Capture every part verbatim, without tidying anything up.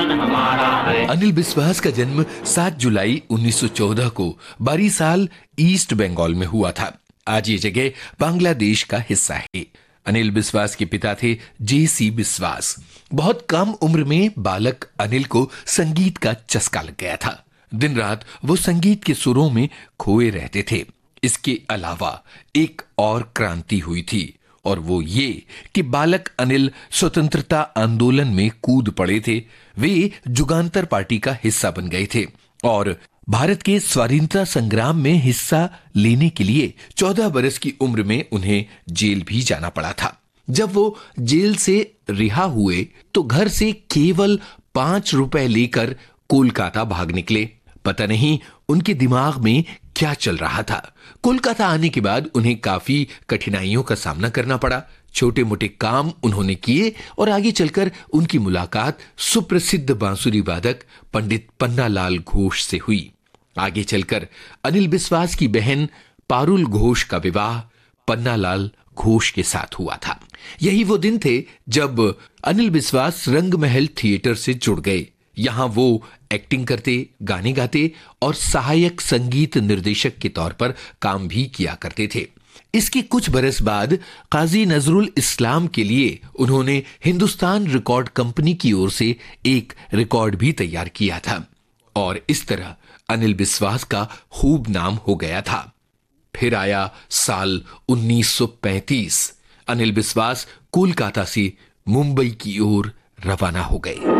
हिंदुस्तान हमारा है। अनिल बिस्वास का जन्म सात जुलाई उन्नीस सौ चौदह को बारीसाल ईस्ट बंगाल में हुआ था। आज ये जगह बांग्लादेश का हिस्सा है। अनिल बिस्वास के पिता थे जे सी बिस्वास। बहुत कम उम्र में बालक अनिल को संगीत का चस्का लग गया था। दिन रात वो संगीत के सुरों में खोए रहते थे। इसके अलावा एक और क्रांति हुई थी और वो ये कि बालक अनिल स्वतंत्रता आंदोलन में कूद पड़े थे। वे जुगांतर पार्टी का हिस्सा बन गए थे और भारत के स्वाधीनता संग्राम में हिस्सा लेने के लिए चौदह बरस की उम्र में उन्हें जेल भी जाना पड़ा था। जब वो जेल से रिहा हुए तो घर से केवल पांच रुपए लेकर कोलकाता भाग निकले। पता नहीं उनके दिमाग में क्या चल रहा था। कोलकाता आने के बाद उन्हें काफी कठिनाइयों का सामना करना पड़ा। छोटे मोटे काम उन्होंने किए और आगे चलकर उनकी मुलाकात सुप्रसिद्ध बांसुरी वादक पंडित पन्नालाल घोष से हुई। आगे चलकर अनिल बिस्वास की बहन पारुल घोष का विवाह पन्नालाल घोष के साथ हुआ था। यही वो दिन थे जब अनिल बिस्वास रंगमहल थिएटर से जुड़ गए। यहां वो एक्टिंग करते, गाने गाते और सहायक संगीत निर्देशक के तौर पर काम भी किया करते थे। इसके कुछ बरस बाद काजी नजरुल इस्लाम के लिए उन्होंने हिंदुस्तान रिकॉर्ड कंपनी की ओर से एक रिकॉर्ड भी तैयार किया था और इस तरह अनिल बिस्वास का खूब नाम हो गया था। फिर आया साल उन्नीस सौ पैंतीस। अनिल बिस्वास कोलकाता से मुंबई की ओर रवाना हो गए।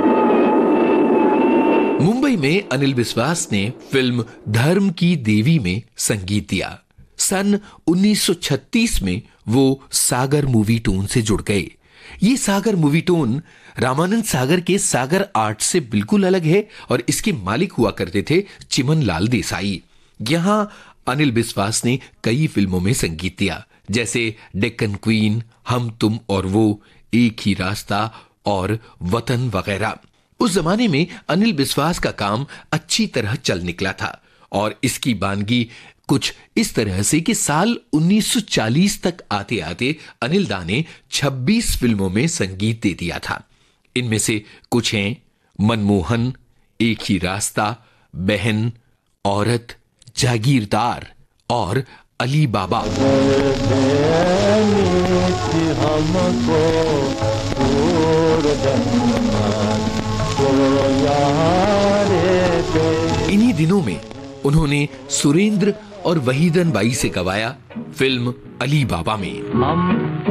मुंबई में अनिल बिस्वास ने फिल्म धर्म की देवी में संगीत दिया। सन उन्नीस सौ छत्तीस में वो सागर मूवी टोन से जुड़ गए। ये सागर मूवी टोन रामानंद सागर के सागर आर्ट से बिल्कुल अलग है और इसके मालिक हुआ करते थे चिमन लाल देसाई। यहां अनिल बिस्वास ने कई फिल्मों में संगीत दिया, जैसे डेक्कन क्वीन, हम तुम और वो, एक ही रास्ता और वतन वगैरह। उस जमाने में अनिल बिस्वास का काम अच्छी तरह चल निकला था और इसकी बानगी कुछ इस तरह से कि साल उन्नीस सौ चालीस तक आते आते अनिल दा ने छब्बीस फिल्मों में संगीत दे दिया था। इनमें से कुछ हैं मनमोहन, एक ही रास्ता, बहन, औरत, जागीरदार और अली बाबा। इन्हीं दिनों में उन्होंने सुरेंद्र और वहीदन बाई से गवाया फिल्म अली बाबा में।